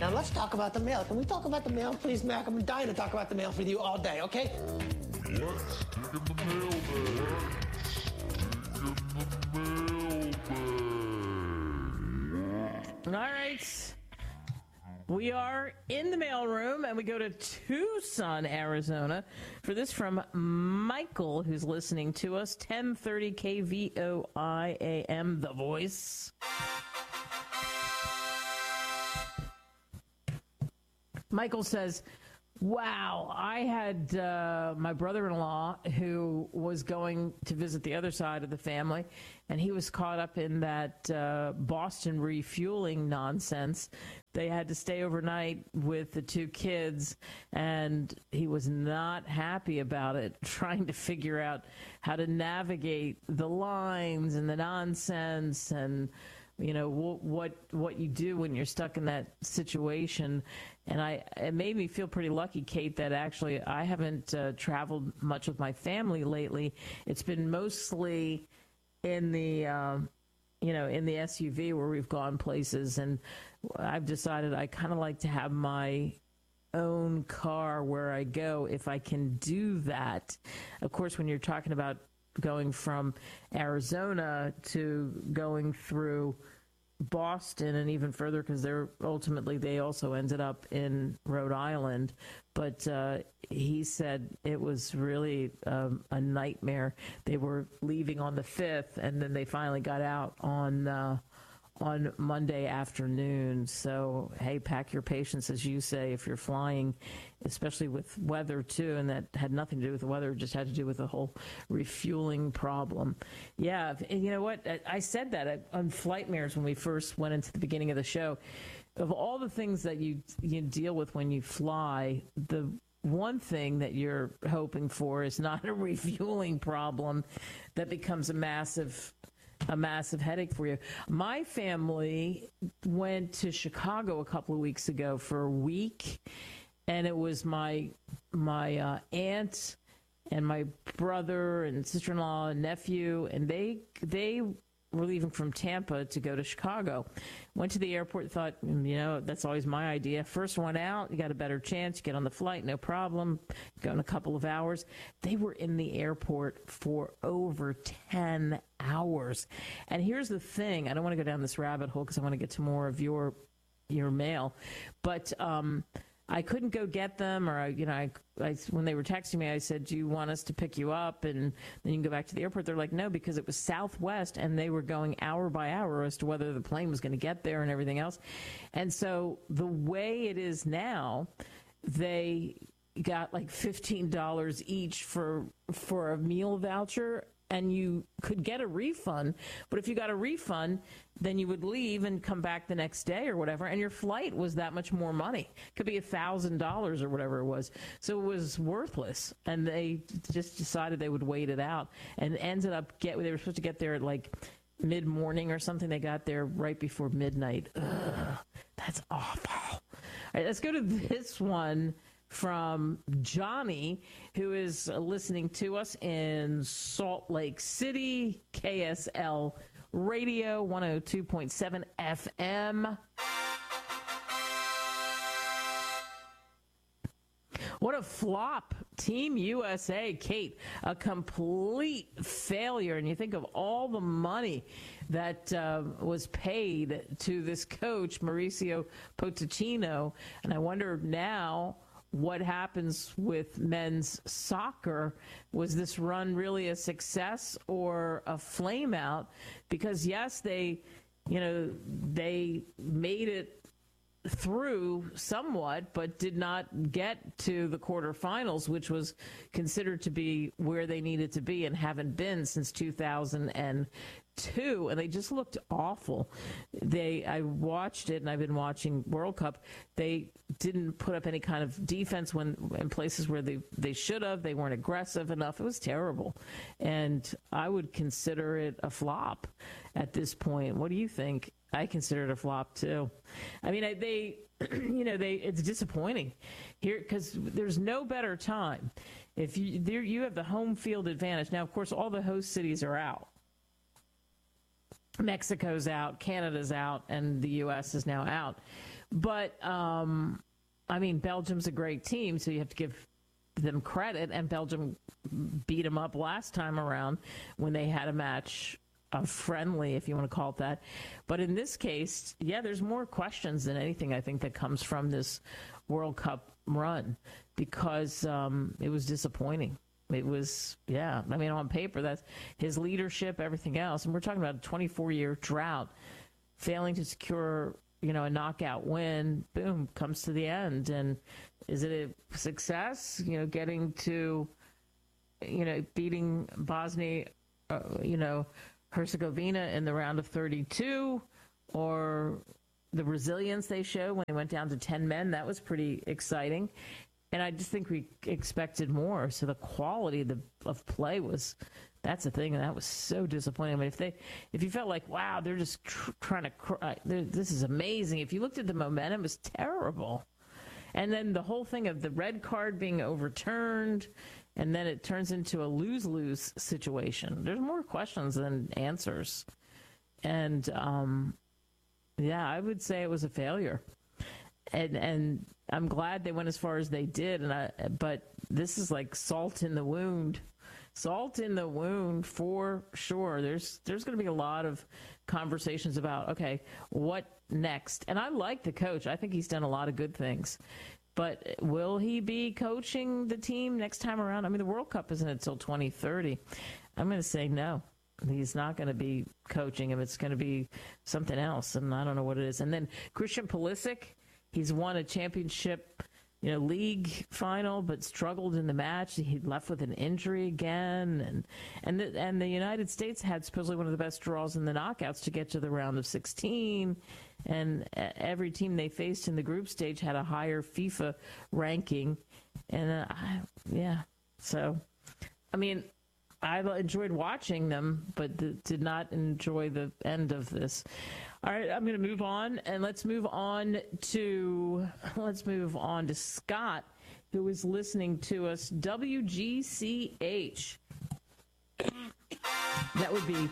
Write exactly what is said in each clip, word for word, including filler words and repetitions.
Now let's talk about the mail. Can we talk about the mail, please, Mac? I'm dying to talk about the mail with you all day, okay? Let's stick in the mail bag. Stick in the mail bag. All right. We are in the mailroom, and we go to Tucson, Arizona, for this from Michael, who's listening to us, ten thirty K V O I A M, The Voice. Michael says, wow, I had uh, my brother-in-law who was going to visit the other side of the family, and he was caught up in that uh, Boston refueling nonsense. They had to stay overnight with the two kids, and he was not happy about it, trying to figure out how to navigate the lines and the nonsense and you know, what what you do when you're stuck in that situation. And I it made me feel pretty lucky, Kate, that actually I haven't uh, traveled much with my family lately. It's been mostly in the, um, you know, in the S U V where we've gone places. And I've decided I kind of like to have my own car where I go if I can do that. Of course, when you're talking about going from Arizona to going through Boston and even further, because they're ultimately they also ended up in Rhode Island. But uh, he said it was really um, a nightmare. They were leaving on the fifth, and then they finally got out on uh, on Monday afternoon. So, hey, pack your patience, as you say, if you're flying, especially with weather, too. And that had nothing to do with the weather, it just had to do with the whole refueling problem. Yeah, and you know what? I said that on Flightmares when we first went into the beginning of the show. Of all the things that you you deal with when you fly, the one thing that you're hoping for is not a refueling problem that becomes a massive a massive headache for you. My family went to Chicago a couple of weeks ago for a week, and it was my my uh, aunt and my brother and sister-in-law and nephew, and they they were leaving from Tampa to go to Chicago. Went to the airport, thought, you know, that's always my idea. First one out, you got a better chance. You get on the flight, no problem. Go in a couple of hours. They were in the airport for over ten hours. And here's the thing. I don't want to go down this rabbit hole because I want to get to more of your your mail. But um, I couldn't go get them, or, you know, I, I, when they were texting me, I said, do you want us to pick you up and then you can go back to the airport? They're like, no, because it was Southwest and they were going hour by hour as to whether the plane was going to get there and everything else. And so the way it is now, they got like fifteen dollars each for for a meal voucher, and you could get a refund. But if you got a refund, then you would leave and come back the next day or whatever, and your flight was that much more money. It could be one thousand dollars or whatever it was. So it was worthless, and they just decided they would wait it out and ended up get. They were supposed to get there at like mid-morning or something. They got there right before midnight. Ugh, that's awful. All right, let's go to this one from Johnny, who is listening to us in Salt Lake City, K S L Radio, one oh two point seven F M. What a flop. Team U S A, Kate, a complete failure. And you think of all the money that uh, was paid to this coach, Mauricio Pochettino, and I wonder now what happens with men's soccer. Was this run really a success or a flame out? Because yes, they, you know, they made it through somewhat, but did not get to the quarterfinals, which was considered to be where they needed to be and haven't been since two thousand two. And they just looked awful. They, I watched it, and I've been watching World Cup. They didn't put up any kind of defense when in places where they, they should have. They weren't aggressive enough. It was terrible. And I would consider it a flop at this point. What do you think? I consider it a flop too. I mean, I, they, you know, they, it's disappointing here because there's no better time. If you, there, you have the home field advantage. Now, of course, all the host cities are out. Mexico's out, Canada's out, and the U S is now out. But, um, I mean, Belgium's a great team, so you have to give them credit, and Belgium beat them up last time around when they had a match, uh, friendly, if you want to call it that. But in this case, yeah, there's more questions than anything, I think, that comes from this World Cup run, because um, it was disappointing. It was, yeah, I mean, on paper, that's his leadership, everything else. And we're talking about a twenty-four-year drought, failing to secure, you know, a knockout win, boom, comes to the end. And is it a success, you know, getting to, you know, beating Bosnia, uh, you know, Herzegovina in the round of thirty-two, or the resilience they showed when they went down to ten men? That was pretty exciting. And I just think we expected more. So the quality of, the, of play was, that's the thing. And that was so disappointing. I mean, if they, if you felt like, wow, they're just tr- trying to, cry, this is amazing. If you looked at the momentum, it was terrible. And then the whole thing of the red card being overturned, and then it turns into a lose-lose situation. There's more questions than answers. And, um, yeah, I would say it was a failure. And and I'm glad they went as far as they did. And I, but this is like salt in the wound, salt in the wound for sure. There's there's going to be a lot of conversations about, okay, what next? And I like the coach. I think he's done a lot of good things. But will he be coaching the team next time around? I mean, the World Cup isn't until twenty thirty. I'm going to say no. He's not going to be coaching him. It's going to be something else, and I don't know what it is. And then Christian Pulisic, he's won a championship, you know, league final, but struggled in the match. He left with an injury again, and and the, and the United States had supposedly one of the best draws in the knockouts to get to the round of sixteen. And every team they faced in the group stage had a higher FIFA ranking, and uh, yeah, so I mean, I enjoyed watching them, but th- did not enjoy the end of this. All right, I'm going to move on, and let's move on to let's move on to Scott, who is listening to us. W G C H. That would be,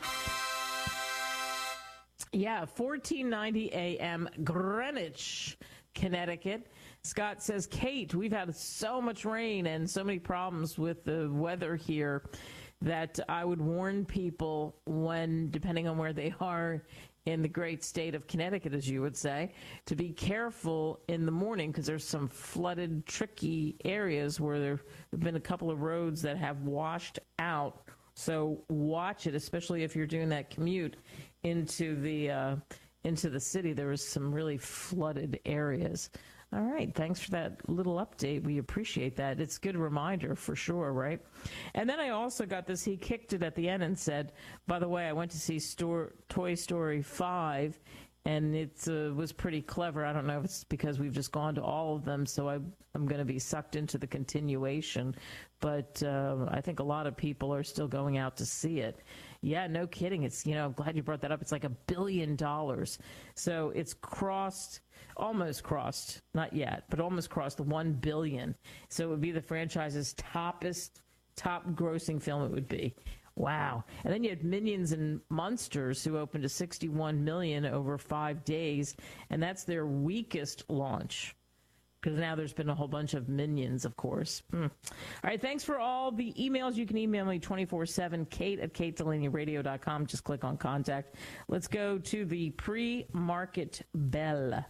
yeah, fourteen ninety A M Greenwich, Connecticut. Scott says, Kate, we've had so much rain and so many problems with the weather here that I would warn people when, depending on where they are in the great state of Connecticut, as you would say, to be careful in the morning, because there's some flooded, tricky areas where there have been a couple of roads that have washed out. So watch it, especially if you're doing that commute into the uh, into the city. There is some really flooded areas. All right, thanks for that little update. We appreciate that. It's a good reminder for sure, right? And then I also got this. He kicked it at the end and said, by the way, I went to see Store, Toy Story five, and it uh, was pretty clever. I don't know if it's because we've just gone to all of them, so I, I'm going to be sucked into the continuation. But uh, I think a lot of people are still going out to see it. Yeah, no kidding. It's, you know, I'm glad you brought that up. It's like a billion dollars. So it's crossed, almost crossed, not yet, but almost crossed the one billion. So it would be the franchise's toppest, top grossing film it would be. Wow. And then you had Minions and Monsters, who opened to sixty-one million over five days, and that's their weakest launch, because now there's been a whole bunch of Minions, of course. Mm. All right, thanks for all the emails. You can email me twenty-four seven, Kate at kate delaney radio dot com. Just click on contact. Let's go to the pre-market bell.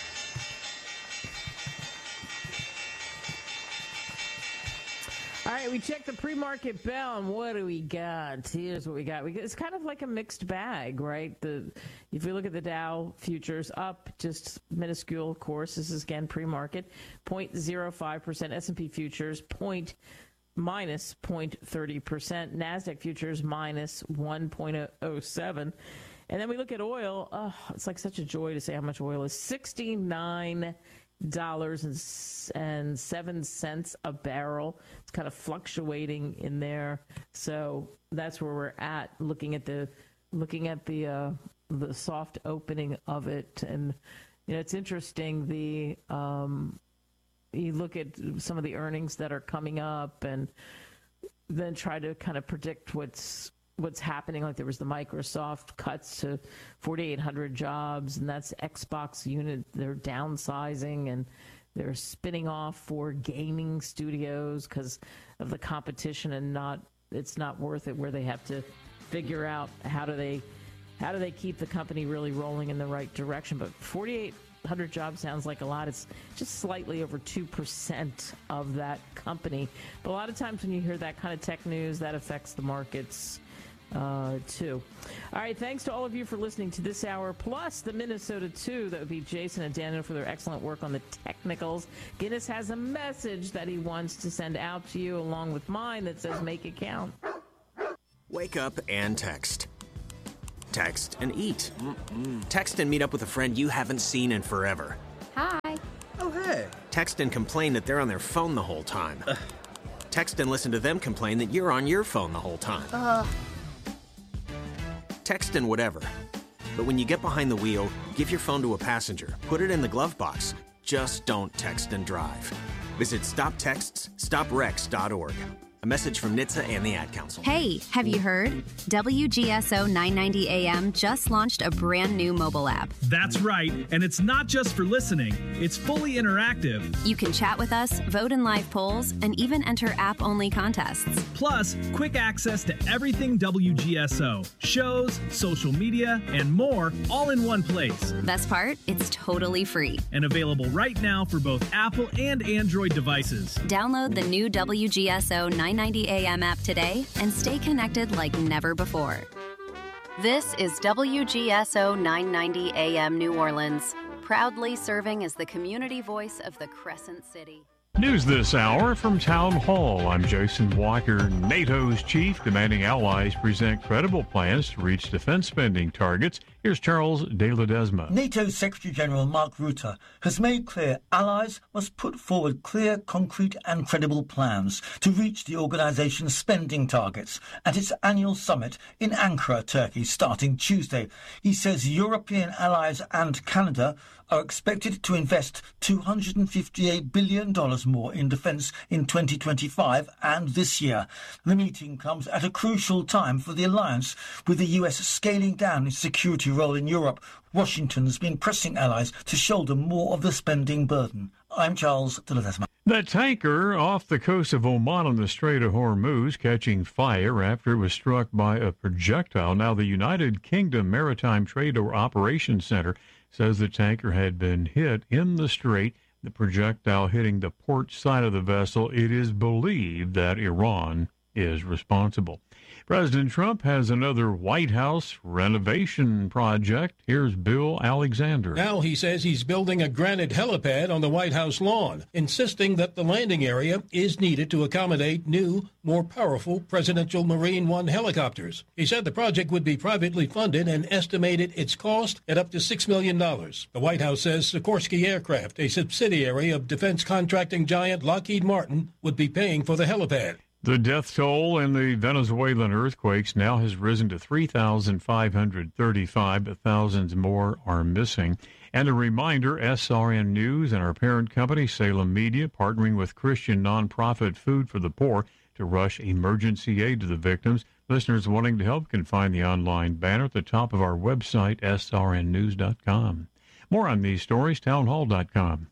All right, we checked the pre-market bell, and what do we got? Here's what we got. We, it's kind of like a mixed bag, right? The if we look at the Dow futures, up just minuscule, of course. This is, again, pre-market, zero point zero five percent. S and P futures, point, minus zero point three zero percent. NASDAQ futures, minus one point zero seven. And then we look at oil. Oh, it's like such a joy to say how much oil is. sixty-nine dollars and seven cents a barrel. It's kind of fluctuating in there, so that's where we're at. Looking at the looking at the uh, the soft opening of it, and you know, it's interesting. The um, you look at some of the earnings that are coming up, and then try to kind of predict what's what's happening. Like there was the Microsoft cuts to forty-eight hundred jobs, and that's Xbox unit. They're downsizing and they're spinning off for gaming studios because of the competition, and not it's not worth it. Where they have to figure out how do they how do they keep the company really rolling in the right direction. But forty-eight hundred jobs sounds like a lot. It's just slightly over two percent of that company. But a lot of times when you hear that kind of tech news, that affects the markets uh, too. All right, thanks to all of you for listening to this hour, plus the Minnesota two. That would be Jason and Daniel for their excellent work on the technicals. Guinness has a message that he wants to send out to you along with mine that says make it count. Wake up and text. Text and eat. Mm-mm. Text and meet up with a friend you haven't seen in forever. Hi. Oh, hey. Text and complain that they're on their phone the whole time. Ugh. Text and listen to them complain that you're on your phone the whole time. Uh. Text and whatever. But when you get behind the wheel, give your phone to a passenger. Put it in the glove box. Just don't text and drive. Visit stop texts stop wrecks dot org. A message from N H T S A and the Ad Council. Hey, have you heard? W G S O nine ninety A M just launched a brand new mobile app. That's right, and it's not just for listening. It's fully interactive. You can chat with us, vote in live polls, and even enter app-only contests. Plus, quick access to everything W G S O. Shows, social media, and more, all in one place. Best part? It's totally free. And available right now for both Apple and Android devices. Download the new W G S O nine ninety A M app today and stay connected like never before. This is W G S O nine ninety A M New Orleans, proudly serving as the community voice of the Crescent City. News this hour from Town Hall. I'm Jason Walker. NATO's chief demanding allies present credible plans to reach defense spending targets. Here's Charles de Ledesma. NATO Secretary General Mark Rutte has made clear allies must put forward clear, concrete and credible plans to reach the organisation's spending targets at its annual summit in Ankara, Turkey, starting Tuesday. He says European allies and Canada are expected to invest two hundred fifty-eight billion dollars more in defence in twenty twenty-five and this year. The meeting comes at a crucial time for the alliance, with the U S scaling down its security role in Europe. Washington's been pressing allies to shoulder more of the spending burden. I'm Charles de Ledesma. That tanker off the coast of Oman on the Strait of Hormuz catching fire after it was struck by a projectile. Now, the United Kingdom Maritime Trade Operations Center says the tanker had been hit in the strait, the projectile hitting the port side of the vessel. It is believed that Iran is responsible. President Trump has another White House renovation project. Here's Bill Alexander. Now he says he's building a granite helipad on the White House lawn, insisting that the landing area is needed to accommodate new, more powerful presidential Marine One helicopters. He said the project would be privately funded and estimated its cost at up to six million dollars. The White House says Sikorsky Aircraft, a subsidiary of defense contracting giant Lockheed Martin, would be paying for the helipad. The death toll in the Venezuelan earthquakes now has risen to three thousand five hundred thirty-five, but thousands more are missing. And a reminder, S R N News and our parent company, Salem Media, partnering with Christian nonprofit Food for the Poor to rush emergency aid to the victims. Listeners wanting to help can find the online banner at the top of our website, S R N news dot com. More on these stories, townhall dot com.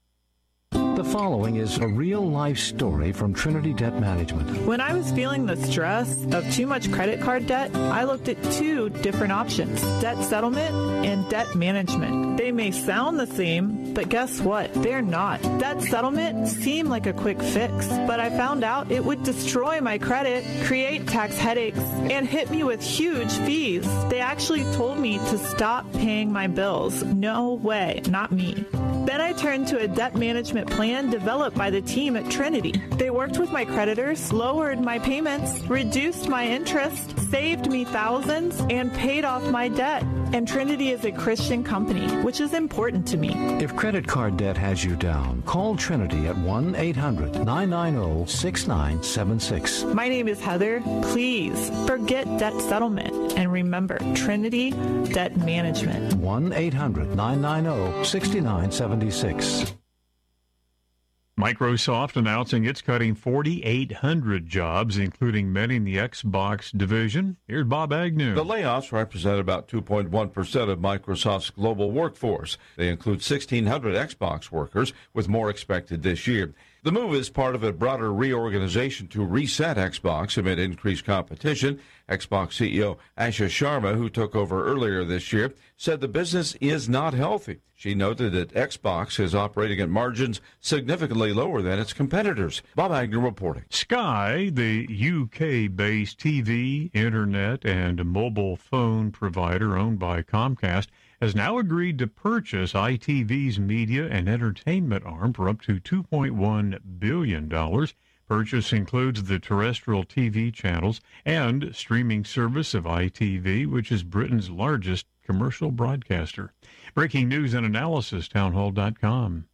The following is a real-life story from Trinity Debt Management. When I was feeling the stress of too much credit card debt, I looked at two different options, debt settlement and debt management. They may sound the same, but guess what? They're not. Debt settlement seemed like a quick fix, but I found out it would destroy my credit, create tax headaches, and hit me with huge fees. They actually told me to stop paying my bills. No way, not me. Then I turned to a debt management plan developed by the team at Trinity. They worked with my creditors, lowered my payments, reduced my interest, saved me thousands, and paid off my debt. And Trinity is a Christian company, which is important to me. If credit card debt has you down, call Trinity at one eight hundred nine nine zero six nine seven six. My name is Heather. Please forget debt settlement and remember Trinity Debt Management. one eight hundred nine nine zero six nine seven six. Microsoft announcing it's cutting forty-eight hundred jobs, including many in the Xbox division. Here's Bob Agnew. The layoffs represent about two point one percent of Microsoft's global workforce. They include sixteen hundred Xbox workers, with more expected this year. The move is part of a broader reorganization to reset Xbox amid increased competition. Xbox C E O Asha Sharma, who took over earlier this year, said the business is not healthy. She noted that Xbox is operating at margins significantly lower than its competitors. Bob Agnew reporting. Sky, the U K-based T V, internet, and mobile phone provider owned by Comcast, has now agreed to purchase I T V's media and entertainment arm for up to two point one billion dollars. Purchase includes the terrestrial T V channels and streaming service of I T V, which is Britain's largest commercial broadcaster. Breaking news and analysis, townhall dot com.